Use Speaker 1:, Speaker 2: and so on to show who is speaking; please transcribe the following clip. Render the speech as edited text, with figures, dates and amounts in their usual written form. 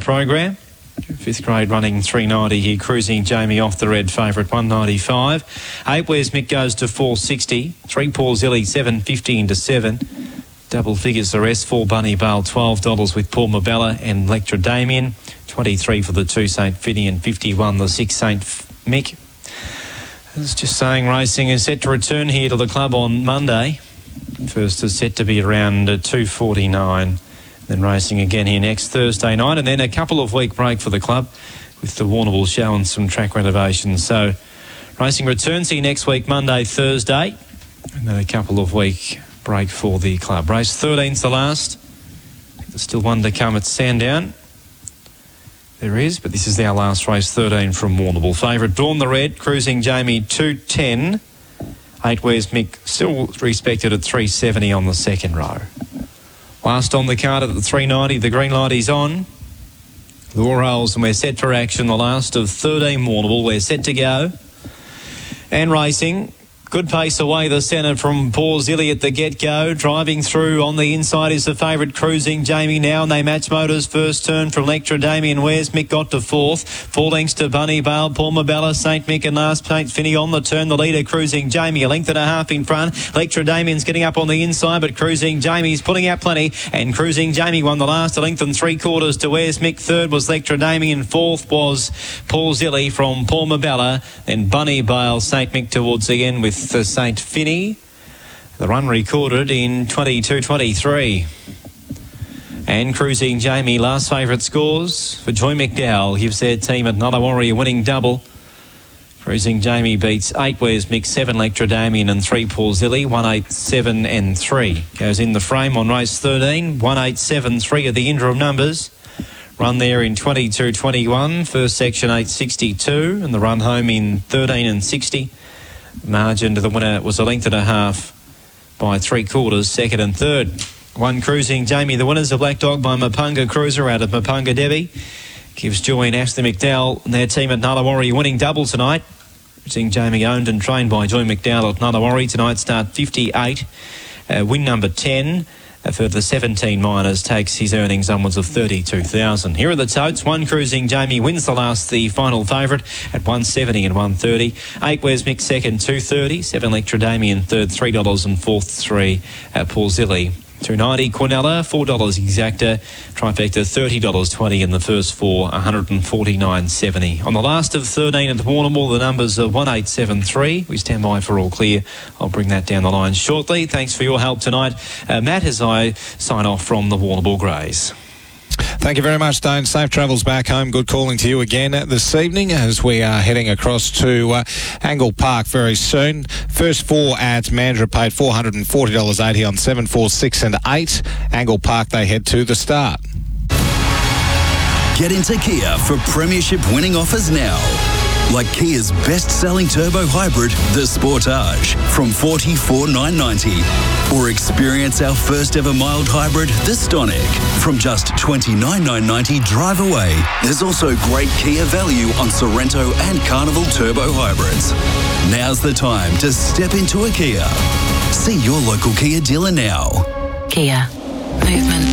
Speaker 1: program. Fifth grade running 390 here, Cruising Jamie off the red favourite 195. 8 Where's Mick goes to 460. 3 Paul Zilly 750 into 7. Double figures the rest. 4 Bunny Bale $12 with Paul Mabella and Lectra Damien. 23 for the 2 St Finney and 51 the 6 St Mick. It's just saying racing is set to return here to the club on Monday. First is set to be around 2:49. Then racing again here next Thursday night, and then a couple of week break for the club with the Warrnambool show and some track renovations. So racing returns here next week, Monday, Thursday, and then a couple of week break for the club. Race 13's the last. There's still one to come at Sandown. There is, but this is our last race, 13 from Warrnambool. Favourite Dawn the Red, Cruising Jamie 210. 8 Where's Mick still respected at 370 on the second row. Last on the card at the 390, the green light is on. Lure rolls and we're set for action. The last of 13 Warrnambool. We're set to go. And racing. Good pace away the centre from Paul Zilly at the get-go. Driving through on the inside is the favourite Cruising Jamie now. And they match motors first turn from Lectra Damien. Where's Mick got to fourth. 4 lengths to Bunny Bale, Paul Mabella, St Mick and last St Finney on the turn. The leader Cruising Jamie, a length and a half in front. Lectra Damien's getting up on the inside, but Cruising Jamie's pulling out plenty. And Cruising Jamie won the last, a length and 3/4 to Where's Mick. Third was Lectra Damien. Fourth was Paul Zilly from Paul Mabella. Then Bunny Bale, St Mick towards the end with the St Finney. The run recorded in 22:23. And Cruising Jamie, last favourite scores for Joy McDowell. Gives their team at Nullawarre a winning double. Cruising Jamie beats 8 Where's Mick, 7 Lectra Damien and 3 Paul Zilly. 1, 8, 7 and 3. Goes in the frame on race 13. 1, 8, 7, 3 are the interim numbers. Run there in 22:21. First section 8:62 and the run home in 13 and 60. Margin to the winner was a length and a half by 3/4, second and third. 1 Cruising Jamie, the winners, a Black Dog by Mapunga Cruiser out of Mapunga Debbie. Gives Joy and Ashley McDowell and their team at Nullawarre winning double tonight. Cruising Jamie owned and trained by Joy McDowell at Nullawarre. Tonight start 58. Win number 10. For the 17 minors takes his earnings onwards of 32,000. Here are the totes. 1 Cruising Jamie wins the last, the final favourite at 170 and 130. 8 Where's Mick second, 230. 7 Lectra Damien third, $3 and fourth 3 Paul Zilly. $2.90 Quinella, $4 Exacta, trifecta $30.20 in the first 4, $149.70. On the last of 13 at Warrnambool, the numbers are 1873. We stand by for all clear. I'll bring that down the line shortly. Thanks for your help tonight, Matt, as I sign off from the Warrnambool Greys.
Speaker 2: Thank you very much, Dane. Safe travels back home. Good calling to you again this evening as we are heading across to Angle Park very soon. First 4 at Mandurah paid $440.80 on 7, 4, 6 and 8. Angle Park they head to the start.
Speaker 3: Get into Kia for premiership winning offers now. Like Kia's best-selling turbo hybrid, the Sportage, from $44,990. Or experience our first-ever mild hybrid, the Stonic, from just $29,990 drive away. There's also great Kia value on Sorrento and Carnival turbo hybrids. Now's the time to step into a Kia. See your local Kia dealer now.
Speaker 4: Kia. Movement